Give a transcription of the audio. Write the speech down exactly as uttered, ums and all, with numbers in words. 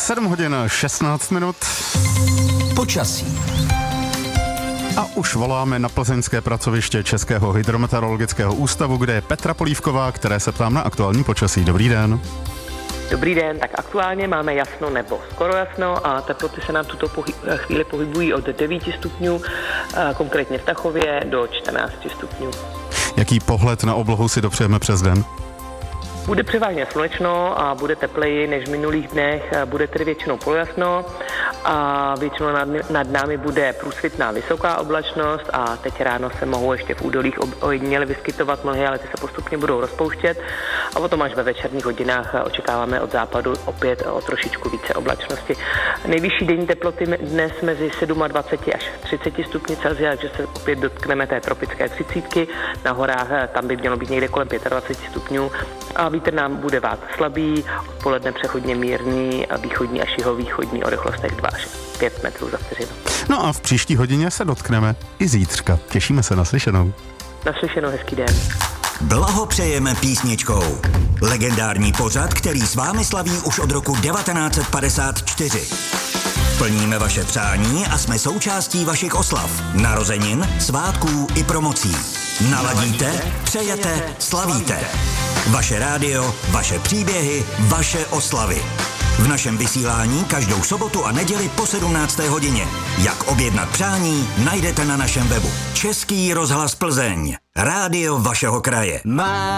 sedm hodin šestnáct minut. Počasí. A už voláme na plzeňské pracoviště Českého hydrometeorologického ústavu, kde je Petra Polívková, které se ptám na aktuální počasí. Dobrý den. Dobrý den, tak aktuálně máme jasno nebo skoro jasno a teploty se nám tuto pohy- chvíli pohybují od devíti stupňů, konkrétně v Tachově, do čtrnácti stupňů. Jaký pohled na oblohu si dopřejeme přes den? Bude převážně slunečno a bude tepleji než v minulých dnech, bude tedy většinou polojasno a většinou nad, nad námi bude průsvitná vysoká oblačnost a teď ráno se mohou ještě v údolích ojediněle vyskytovat mlhy, ale ty se postupně budou rozpouštět a potom až ve večerních hodinách očekáváme od západu opět o trošičku více oblačnosti. Nejvyšší denní teploty dnes mezi dvaceti sedmi až třiceti stupni Celsia, takže se opět dotkneme té tropické třicítky. Na horách tam by mělo být někde kolem dvaceti pěti stupňů a vítr nám bude vát slabý, odpoledne přechodně mírný a východní až jihovýchodní o rychlostech dva až pět metrů za vteřinu. No a v příští hodině se dotkneme i zítřka. Těšíme se na slyšenou. Naslyšenou, hezký den. Blahopřejeme písničkou. Legendární pořad, který s vámi slaví už od roku devatenáct set padesát čtyři. Plníme vaše přání a jsme součástí vašich oslav, narozenin, svátků i promocí. Naladíte, přejete, slavíte. Vaše rádio, vaše příběhy, vaše oslavy. V našem vysílání každou sobotu a neděli po sedmnácté hodině. Jak objednat přání, najdete na našem webu. Český rozhlas Plzeň. Rádio vašeho kraje. Má